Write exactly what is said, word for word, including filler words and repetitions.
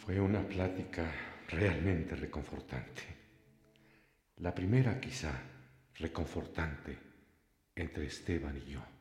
Fue una plática realmente reconfortante. La primera quizá reconfortante entre Esteban y yo.